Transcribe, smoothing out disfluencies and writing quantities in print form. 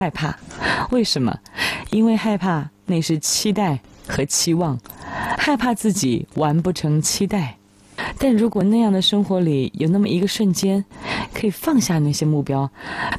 害怕。为什么？因为害怕那是期待和期望，害怕自己完不成期待。但如果那样的生活里有那么一个瞬间，可以放下那些目标，